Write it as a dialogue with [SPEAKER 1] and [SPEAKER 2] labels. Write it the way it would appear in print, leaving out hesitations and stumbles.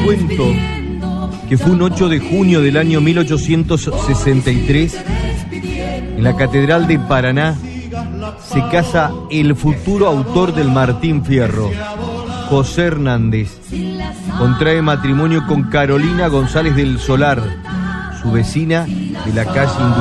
[SPEAKER 1] cuento que fue un 8 de junio del año 1863, en la Catedral de Paraná, se casa el futuro autor del Martín Fierro, José Hernández. Contrae matrimonio con Carolina González del Solar, su vecina de la calle